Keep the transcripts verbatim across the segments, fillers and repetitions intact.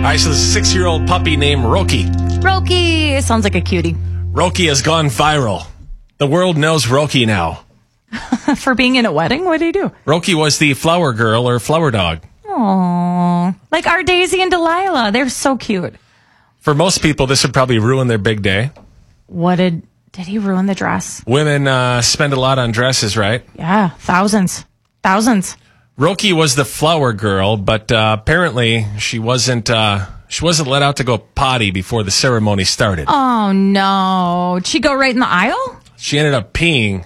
right, so the six-year-old puppy named Roki. Roki sounds like a cutie. Roki has gone viral. The world knows Roki now. For being in a wedding? What did he do? Roki was the flower girl or flower dog. Aww. Like our Daisy and Delilah. They're so cute. For most people, this would probably ruin their big day. What did... Did he ruin the dress? Women uh, spend a lot on dresses, right? Yeah, thousands. Thousands. Roki was the flower girl, but uh, apparently she wasn't uh, she wasn't let out to go potty before the ceremony started. Oh, no. Did she go right in the aisle? She ended up peeing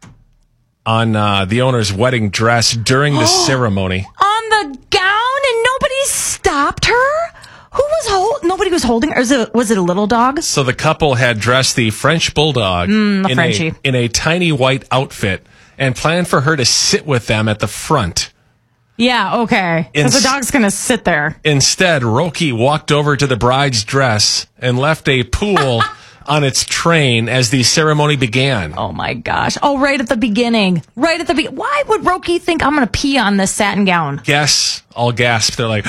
on uh, the owner's wedding dress during the ceremony. On the gown, and nobody stopped her? Who was hold? Nobody was holding her? Was it, was it a little dog? So the couple had dressed the French bulldog Mm, the in, Frenchie. a, in a tiny white outfit and planned for her to sit with them at the front. Yeah, okay. Because Ins- the dog's going to sit there. Instead, Roki walked over to the bride's dress and left a pool on its train as the ceremony began. Oh, my gosh. Oh, right at the beginning. Right at the beginning. Why would Roki think I'm going to pee on this satin gown? Guests all gasped. They're like,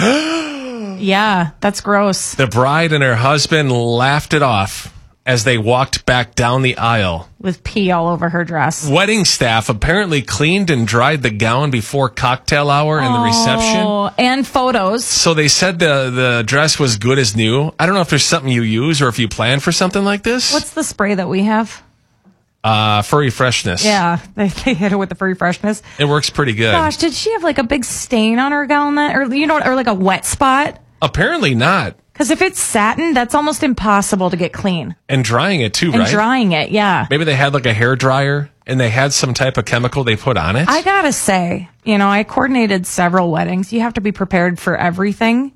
Yeah, that's gross. the bride and her husband laughed it off as they walked back down the aisle. With pee all over her dress. Wedding staff apparently cleaned and dried the gown before cocktail hour and the reception. Oh, and photos. So they said the, the dress was good as new. I don't know if there's something you use or if you plan for something like this. What's the spray that we have? Uh, furry freshness. Yeah, they, they hit it with the furry freshness. It works pretty good. Gosh, did she have like a big stain on her gown that, or you know, or like a wet spot? Apparently not. Because if it's satin, that's almost impossible to get clean. And drying it too, And right? drying it, yeah. Maybe they had like a hair dryer and they had some type of chemical they put on it. I gotta say, you know, I coordinated several weddings. You have to be prepared for everything.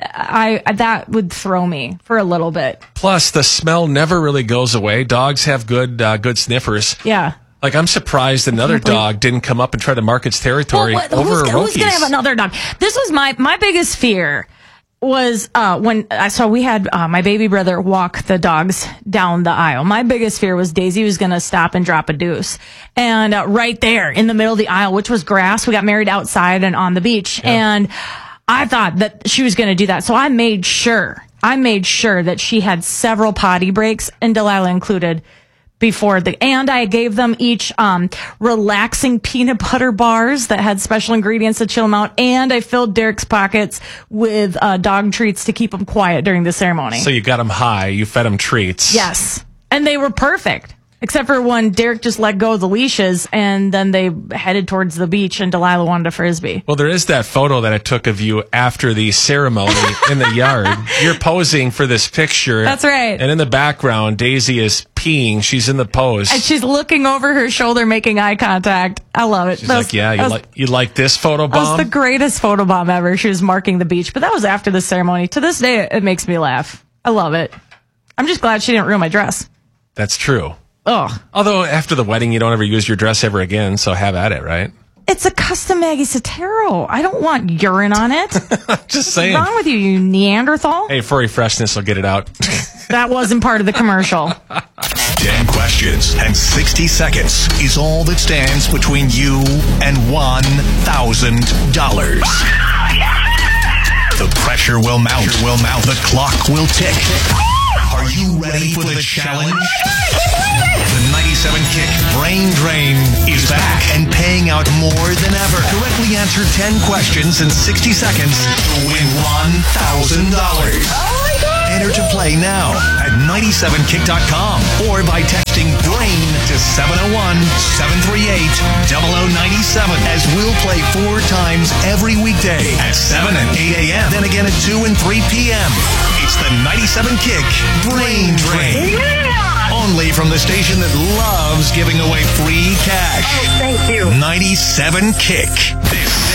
I that would throw me for a little bit. Plus, the smell never really goes away. Dogs have good uh, good sniffers. Yeah. Like, I'm surprised another can't believe- dog didn't come up and try to mark its territory Well, what- over who's, who's gonna Roki's. have another dog? This was my my biggest fear. Was uh, when I saw we had uh, my baby brother walk the dogs down the aisle. My biggest fear was Daisy was going to stop and drop a deuce. And uh, right there in the middle of the aisle, which was grass, we got married outside and on the beach. Yeah. And I thought that she was going to do that. So I made sure, I made sure that she had several potty breaks, and Delilah included, before the, and I gave them each um, relaxing peanut butter bars that had special ingredients to chill them out, and I filled Derek's pockets with uh, dog treats to keep them quiet during the ceremony. So you got them high, you fed them treats. Yes, and they were perfect, except for when Derek just let go of the leashes, and then they headed towards the beach, and Delilah wanted a Frisbee. Well, there is that photo that I took of you after the ceremony in the yard. You're posing for this picture. That's right. And in the background, Daisy is peeing. She's in the pose. And she's looking over her shoulder, making eye contact. I love it. She's That like, was- yeah, you that was- like you like this photo That was bomb? the greatest photobomb ever. She was marking the beach, but that was after the ceremony. To this day, it makes me laugh. I love it. I'm just glad she didn't ruin my dress. That's true. Ugh. Although after the wedding, you don't ever use your dress ever again, so have at it, right? It's a custom Maggie Sotero. I don't want urine on it. Just saying. What's wrong with you, you Neanderthal? Hey, furry freshness will get it out. That wasn't part of the commercial. Ten questions and sixty seconds is all that stands between you and one thousand dollars. The pressure will mount. Will mount. The clock will tick. Are you ready for the challenge? The ninety-seven Kick Brain Drain is back and paying out more than ever. Correctly answer ten questions in sixty seconds to win one thousand dollars. Enter to play now at ninety-seven kick dot com or by texting BRAIN to seven oh one, seven three eight, zero zero nine seven, as we'll play four times every weekday at seven and eight a.m. Then again at two and three p.m. It's the ninety-seven Kick Brain Drain. Only from the station that loves giving away free cash. Thank you. ninety-seven Kick. This